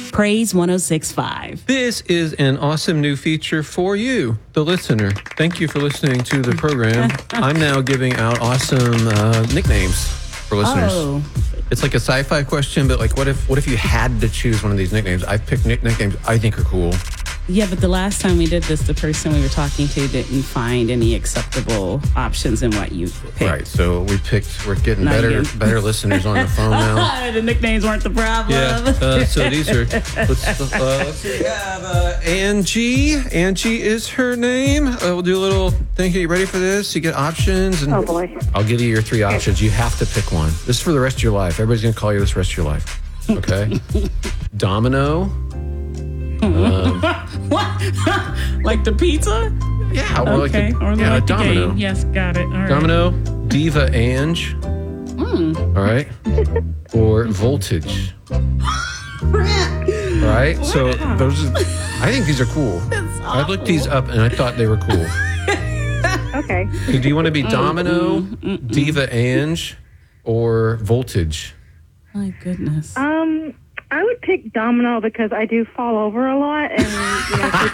Praise 106.5. This is an awesome new feature for you, the listener. Thank you for listening to the program. I'm now giving out awesome nicknames for listeners. Oh. It's like a sci-fi question, but like, what if you had to choose one of these nicknames? I've picked nicknames I think are cool. Yeah, but the last time we did this, the person we were talking to didn't find any acceptable options in what you picked. Right, so we're getting better listeners on the phone now. The nicknames weren't the problem. Yeah, so these are, let's see, we have Angie. Angie is her name. We'll do a little thing here. You ready for this? You get options. And Oh, boy. I'll give you your three options. You have to pick one. This is for the rest of your life. Everybody's going to call you this the rest of your life. Okay? Domino. What? Like the pizza? Yeah, or Okay. like Or yeah, like the Domino. game. Yes, got it. All right. Domino, Diva Ange. All right. Or Voltage. All right. So those are, I think these are cool. I looked these up and I thought they were cool. Okay. Do you want to be Domino, Diva Ange, or Voltage? My goodness. I would pick Domino because I do fall over a lot, and